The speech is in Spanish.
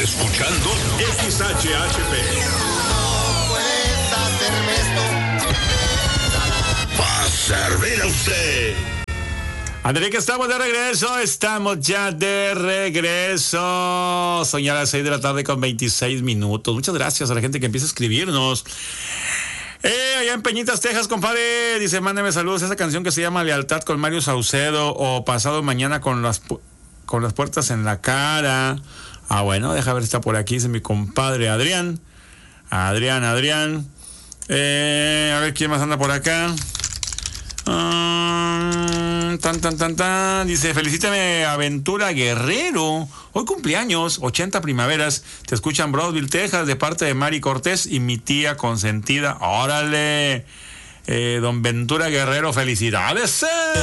escuchando XHHP. No puedes hacerme esto. Va a servir a usted. André, que estamos de regreso, estamos ya de regreso. Son ya las 6 de la tarde con 26 minutos. Muchas gracias a la gente que empieza a escribirnos. Allá en Peñitas, Texas, compadre, dice, mándeme saludos a esa canción que se llama Lealtad con Mario Saucedo o Pasado Mañana con las puertas en la cara. Ah, bueno, deja ver si está por aquí, dice mi compadre Adrián. Adrián. A ver quién más anda por acá. Dice, felicítame Aventura Guerrero, hoy cumpleaños, 80 primaveras, te escuchan Brownsville, Texas, de parte de Mari Cortés y mi tía consentida. Órale, don Ventura Guerrero, felicidades.